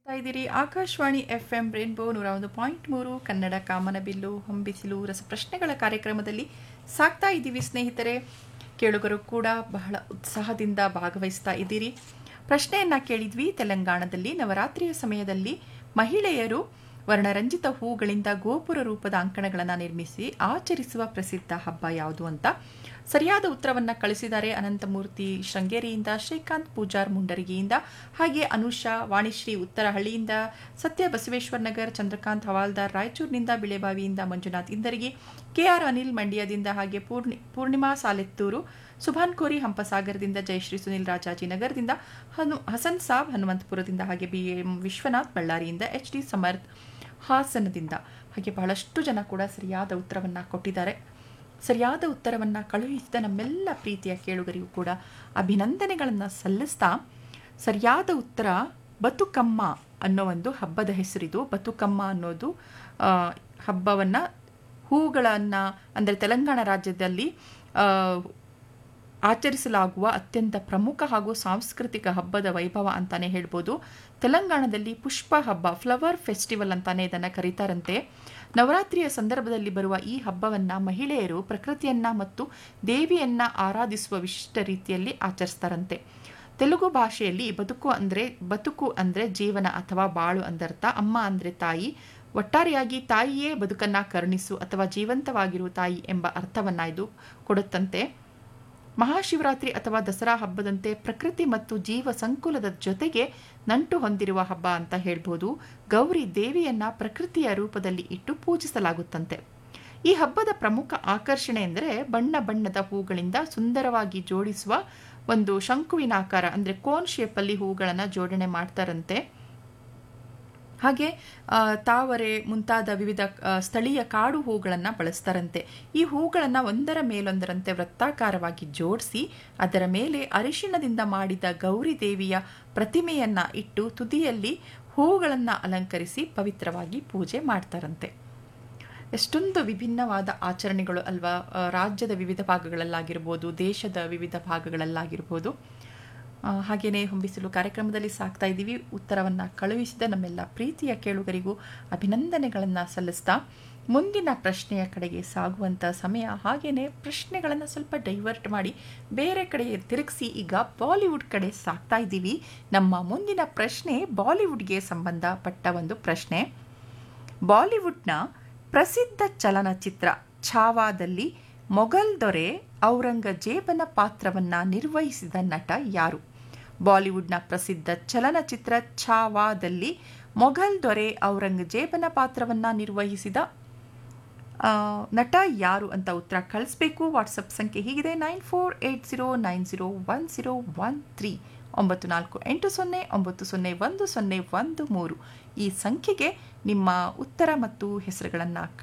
ಇದ್ದೀರಿ Akashvani FM rainbow 101.3 Kannada ಕಾಮನಬಿಲ್ಲು ಹೊಂಬಿಸಿಲು ರಸಪ್ರಶ್ನೆಗಳ ಕಾರ್ಯಕ್ರಮದಲ್ಲಿ ಸಾಕ್ತಾ ಇದ್ದೀವಿ ಸ್ನೇಹಿತರೆ. ಕೇಳುಗರು ಕೂಡ ಬಹಳ ಉತ್ಸಾಹದಿಂದ ಭಾಗವಹಿಸ್ತಾ ಇದ್ದೀರಿ. ಪ್ರಶ್ನೆಯನ್ನ ಕೇಳಿದ್ವಿ. ತೆಲಂಗಾಣದಲ್ಲಿ ನವರಾತ್ರಿಯ ಸಮಯದಲ್ಲಿ ಮಹಿಳೆಯರು ವರ್ಣರಂಜಿತ ಹೂಗಳಿಂದ ಗೋಪುರ ರೂಪದ ಅಂಕಣಗಳನ್ನು ನಿರ್ಮಿಸಿ ಆಚರಿಸುವ ಪ್ರಸಿದ್ಧ ಹಬ್ಬ ಯಾವುದು ಅಂತ ಸರಿಯಾದ ಉತ್ತರವನ್ನು ಕಳಿಸಿದ್ದಾರೆ. ಅನಂತಮೂರ್ತಿ ಶೃಂಗೇರಿಯಿಂದ, ಶ್ರೀಕಾಂತ್ ಪೂಜಾರ್ ಮುಂಡರಗಿಯಿಂದ, ಹಾಗೆ ಅನುಷಾ ವಾಣಿಶ್ರೀ ಉತ್ತರಹಳ್ಳಿಯಿಂದ, ಸತ್ಯ ಬಸವೇಶ್ವರ ನಗರ್, ಚಂದ್ರಕಾಂತ್ ಹವಾಲ್ದಾರ್ ರಾಯಚೂರಿನಿಂದ, ಬಿಳೆಬಾವಿಯಿಂದ, ಮಂಜುನಾಥ್ ಇಂದರಗಿ, KR ಅನಿಲ್ ಮಂಡ್ಯದಿಂದ, ಹಾಗೆ ಪೂರ್ಣಿಮಾ ಸಾಲೆತ್ತೂರು, ಸುಭಾನ್ ಕೋರಿ ಹಂಪಸಾಗರದಿಂದ, ಜಯಶ್ರೀ ಸುನಿಲ್ ರಾಜಾಜಿನಗರದಿಂದ, ಹಸನ್ ಸಾಬ್ ಹನುಮಂತಪುರದಿಂದ, ಹಾಗೆ BM ವಿಶ್ವನಾಥ್ ಬಳ್ಳಾರಿಯಿಂದ, HD ಸಮರ್ಥ್ ಹಾಸನದಿಂದ, ಹಾಗೆ ಬಹಳಷ್ಟು ಜನ ಕೂಡ ಸರಿಯಾದ ಉತ್ತರವನ್ನು ಕೊಟ್ಟಿದ್ದಾರೆ. ಸರಿಯಾದ ಉತ್ತರವನ್ನು ಕಳುಹಿಸಿದ ನಮ್ಮೆಲ್ಲ ಪ್ರೀತಿಯ ಕೇಳುಗರಿಗೂ ಕೂಡ ಅಭಿನಂದನೆಗಳನ್ನು ಸಲ್ಲಿಸ್ತಾ, ಸರಿಯಾದ ಉತ್ತರ ಬತುಕಮ್ಮ ಅನ್ನೋ ಒಂದು ಹಬ್ಬದ ಹೆಸರಿದು. ಬತುಕಮ್ಮ ಅನ್ನೋದು ಹಬ್ಬವನ್ನು ಹೂಗಳನ್ನು ಅಂದರೆ ತೆಲಂಗಾಣ ರಾಜ್ಯದಲ್ಲಿ ಆಚರಿಸಲಾಗುವ ಅತ್ಯಂತ ಪ್ರಮುಖ ಹಾಗೂ ಸಾಂಸ್ಕೃತಿಕ ಹಬ್ಬದ ವೈಭವ ಅಂತಾನೆ ಹೇಳ್ಬೋದು. ತೆಲಂಗಾಣದಲ್ಲಿ ಪುಷ್ಪ ಹಬ್ಬ, ಫ್ಲವರ್ ಫೆಸ್ಟಿವಲ್ ಅಂತಾನೆ ಇದನ್ನು ಕರೀತಾರಂತೆ. ನವರಾತ್ರಿಯ ಸಂದರ್ಭದಲ್ಲಿ ಬರುವ ಈ ಹಬ್ಬವನ್ನು ಮಹಿಳೆಯರು ಪ್ರಕೃತಿಯನ್ನ ಮತ್ತು ದೇವಿಯನ್ನ ಆರಾಧಿಸುವ ವಿಶಿಷ್ಟ ರೀತಿಯಲ್ಲಿ ಆಚರಿಸ್ತಾರಂತೆ. ತೆಲುಗು ಭಾಷೆಯಲ್ಲಿ ಬದುಕು ಅಂದರೆ ಜೀವನ ಅಥವಾ ಬಾಳು ಅಂದರ್ಥ. ಅಮ್ಮ ಅಂದರೆ ತಾಯಿ. ಒಟ್ಟಾರೆಯಾಗಿ ತಾಯಿಯೇ ಬದುಕನ್ನ ಕರುಣಿಸು ಅಥವಾ ಜೀವಂತವಾಗಿರುವ ತಾಯಿ ಎಂಬ ಅರ್ಥವನ್ನ ಇದು ಕೊಡುತ್ತಂತೆ. ಮಹಾಶಿವರಾತ್ರಿ ಅಥವಾ ದಸರಾ ಹಬ್ಬದಂತೆ ಪ್ರಕೃತಿ ಮತ್ತು ಜೀವ ಸಂಕುಲದ ಜೊತೆಗೆ ನಂಟು ಹೊಂದಿರುವ ಹಬ್ಬ ಅಂತ ಹೇಳ್ಬೋದು. ಗೌರಿ ದೇವಿಯನ್ನ ಪ್ರಕೃತಿಯ ರೂಪದಲ್ಲಿ ಇಟ್ಟು ಪೂಜಿಸಲಾಗುತ್ತಂತೆ. ಈ ಹಬ್ಬದ ಪ್ರಮುಖ ಆಕರ್ಷಣೆ ಎಂದರೆ ಬಣ್ಣ ಬಣ್ಣದ ಹೂಗಳಿಂದ ಸುಂದರವಾಗಿ ಜೋಡಿಸುವ ಒಂದು ಶಂಕುವಿನಾಕಾರ ಅಂದರೆ ಕೋನ್ ಶೇಪಲ್ಲಿ ಹೂಗಳನ್ನು ಜೋಡಣೆ ಮಾಡ್ತಾರಂತೆ. ಹಾಗೆ ತಾವರೆ ಮುಂತಾದ ವಿವಿಧ ಸ್ಥಳೀಯ ಕಾಡು ಹೂಗಳನ್ನು ಬಳಸ್ತಾರಂತೆ. ಈ ಹೂಗಳನ್ನು ಒಂದರ ಮೇಲೊಂದರಂತೆ ವೃತ್ತಾಕಾರವಾಗಿ ಜೋಡಿಸಿ ಅದರ ಮೇಲೆ ಅರಿಶಿಣದಿಂದ ಮಾಡಿದ ಗೌರಿ ದೇವಿಯ ಪ್ರತಿಮೆಯನ್ನ ಇಟ್ಟು ತುದಿಯಲ್ಲಿ ಹೂಗಳನ್ನು ಅಲಂಕರಿಸಿ ಪವಿತ್ರವಾಗಿ ಪೂಜೆ ಮಾಡ್ತಾರಂತೆ. ಎಷ್ಟೊಂದು ವಿಭಿನ್ನವಾದ ಆಚರಣೆಗಳು ಅಲ್ವಾ. ರಾಜ್ಯದ ವಿವಿಧ ಭಾಗಗಳಲ್ಲಾಗಿರ್ಬೋದು, ದೇಶದ ವಿವಿಧ ಭಾಗಗಳಲ್ಲಾಗಿರ್ಬೋದು. ಹಾಗೆಯೇ ಹೊಂಬಿಸಲು ಕಾರ್ಯಕ್ರಮದಲ್ಲಿ ಸಾಕ್ತಾ ಇದ್ದೀವಿ. ಉತ್ತರವನ್ನು ಕಳುಹಿಸಿದ ನಮ್ಮೆಲ್ಲ ಪ್ರೀತಿಯ ಕೇಳುಗರಿಗೂ ಅಭಿನಂದನೆಗಳನ್ನು ಸಲ್ಲಿಸ್ತಾ ಮುಂದಿನ ಪ್ರಶ್ನೆಯ ಕಡೆಗೆ ಸಾಗುವಂಥ ಸಮಯ. ಹಾಗೆಯೇ ಪ್ರಶ್ನೆಗಳನ್ನು ಸ್ವಲ್ಪ ಡೈವರ್ಟ್ ಮಾಡಿ ಬೇರೆ ಕಡೆ ತಿರುಗಿಸಿ ಈಗ ಬಾಲಿವುಡ್ ಕಡೆ ಸಾಕ್ತಾ ಇದ್ದೀವಿ. ನಮ್ಮ ಮುಂದಿನ ಪ್ರಶ್ನೆ ಬಾಲಿವುಡ್ಗೆ ಸಂಬಂಧಪಟ್ಟ ಒಂದು ಪ್ರಶ್ನೆ. ಬಾಲಿವುಡ್ನ ಪ್ರಸಿದ್ಧ ಚಲನಚಿತ್ರ ಛಾವಾದಲ್ಲಿ ಮೊಘಲ್ ದೊರೆ ಔರಂಗಜೇಬನ ಪಾತ್ರವನ್ನು ನಿರ್ವಹಿಸಿದ ನಟ ಯಾರು? ಬಾಲಿವುಡ್ನ ಪ್ರಸಿದ್ಧ ಚಲನಚಿತ್ರ ಛಾವಾದಲ್ಲಿ ಮೊಘಲ್ ದೊರೆ ಔರಂಗಜೇಬನ ಪಾತ್ರವನ್ನು ನಿರ್ವಹಿಸಿದ ನಟ ಯಾರು ಅಂತ ಉತ್ತರ ಕಳಿಸ್ಬೇಕು. ವಾಟ್ಸಪ್ ಸಂಖ್ಯೆ ಹೀಗಿದೆ: 9480901013 9480901013 ಈ ಸಂಖ್ಯೆಗೆ ನಿಮ್ಮ ಉತ್ತರ ಮತ್ತು ಹೆಸರುಗಳನ್ನು